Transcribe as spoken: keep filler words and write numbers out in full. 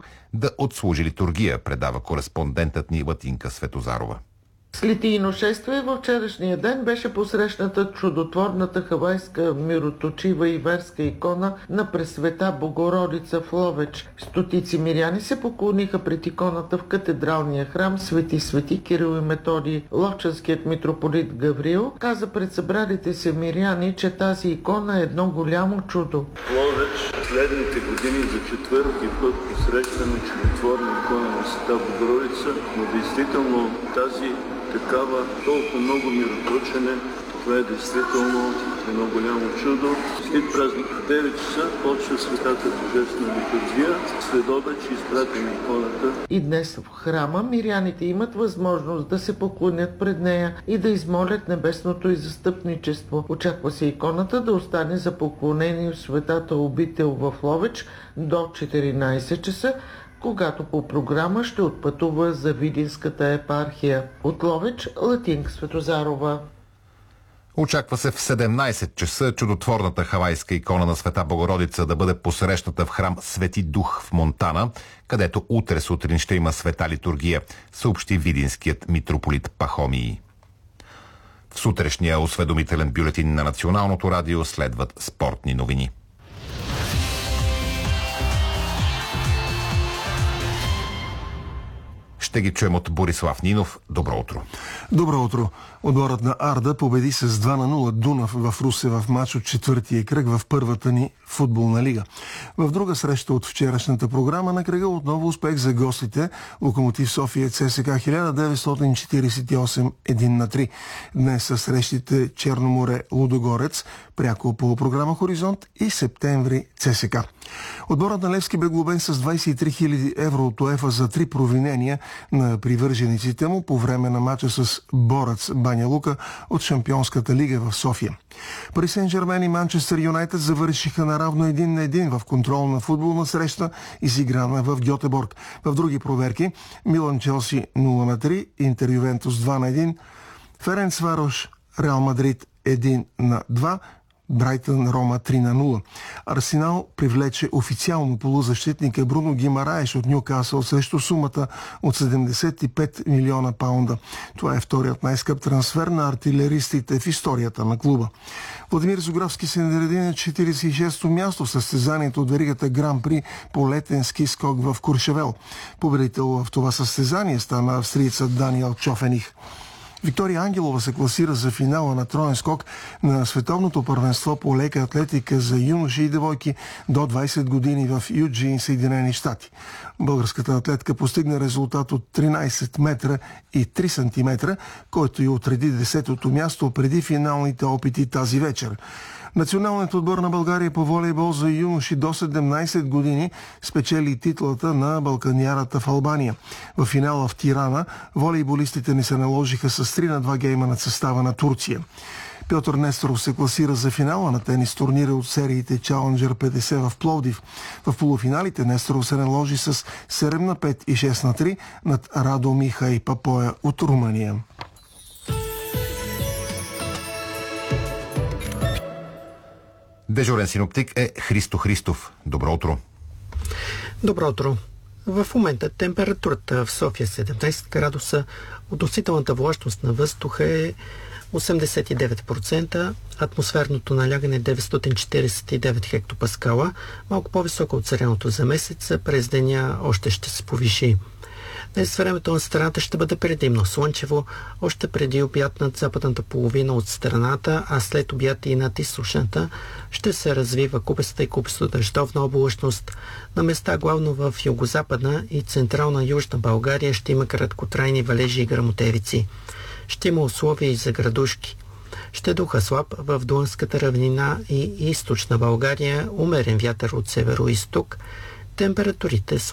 да отслужи литургия, предава кореспондентът ни Латинка Светозарова. С литийно шествие във вчерашния ден беше посрещната чудотворната хавайска мироточива и верска икона на Пресвета Богородица в Ловеч. Стотици миряни се поклониха пред иконата в катедралния храм Свети Свети Кирил и Методий. Ловчанският митрополит Гавриил каза пред събралите се миряни, че тази икона е едно голямо чудо. Ловеч следните години за четвърти път посрещаме чудотворна икона на Света Богородица, но действително тази такава толкова много мироточене, това е действително едно голямо чудо. След празник в девет часа почва Светата Божествена литургия, след обед ще изпратим иконата. И днес в храма миряните имат възможност да се поклонят пред нея и да измолят небесното и застъпничество. Очаква се иконата да остане за поклонение в Светата обител в Ловеч до четиринайсет часа, когато по програма ще отпътува за Видинската епархия. От Ловеч, Латинка Светозарова. Очаква се в седемнайсет часа чудотворната хавайска икона на Света Богородица да бъде посрещната в храм Свети Дух в Монтана, където утре сутрин ще има света литургия, съобщи видинският митрополит Пахомий. В сутрешния осведомителен бюлетин на Националното радио следват спортни новини. Ще ги чуем от Борислав Нинов. Добро утро. Добро утро. Отборът на Арда победи с два на нула Дунав в Русе в мач от четвъртия кръг в първата ни футболна лига. В друга среща от вчерашната програма на кръга отново успех за гостите. Локомотив София ЦСКА хиляда деветстотин четирийсет и осем едно на три. Днес са срещите Черноморе Лудогорец, пряко по програма Хоризонт, и Септември ЦСКА. Отборът на Левски бе глобен с двайсет и три хиляди евро от УЕФА за три провинения на привържениците му по време на мача с Борец Баня Лука от Шампионската лига в София. Пари Сен-Жермен и Манчестър Юнайтед завършиха наравно един на един в контролна футболна среща, изиграна в Гьотеборг. В други проверки Милан Челси нула на три, Интер Ювентус два на един, Ференцварош Реал Мадрид един на два, Брайтън Рома три на нула. Арсенал привлече официално полузащитника Бруно Гимараеш от Нюкасъл срещу сумата от седемдесет и пет милиона паунда. Това е вторият най-скъп трансфер на артилеристите в историята на клуба. Владимир Зографски се нареди на четирийсет и шесто място в състезанието от веригата Гран-при по летен ски скок в Куршевел. Победител в това състезание стана австрийцът Даниел Чофених. Виктория Ангелова се класира за финала на троен скок на световното първенство по лека атлетика за юноши и девойки до двайсет години в Юджин, Съединени щати. Българската атлетка постигна резултат от тринайсет метра и три сантиметра, който й отреди десетото място преди финалните опити тази вечер. Националният отбор на България по волейбол за юноши до седемнайсет години спечели титлата на Балканиарата в Албания. В финала в Тирана волейболистите ни се наложиха с три на два гейма над състава на Турция. Пьотър Несторов се класира за финала на тенис турнира от сериите Challenger петдесет в Пловдив. В полуфиналите Несторов се наложи с седем на пет и шест на три над Радо Михай Папоя от Румъния. Дежурен синоптик е Христо Христов. Добро утро. Добро утро. В момента температурата в София седемнайсет градуса, относителната влажност на въздуха е осемдесет и девет процента, атмосферното налягане е деветстотин четирийсет и девет хектопаскала, малко по-високо от средното за месеца, през деня още ще се повиши. Днес времето на страната ще бъде предимно слънчево, още преди обяд над западната половина от страната, а след обяд и над източната ще се развива купеста и купесто дъждовна облачност. На места главно в югозападна и централна южна България ще има краткотрайни валежи и гръмотевици. Ще има условия и за градушки. Ще духа слаб в Дунската равнина и източна България, умерен вятър от северо-изток. Температурите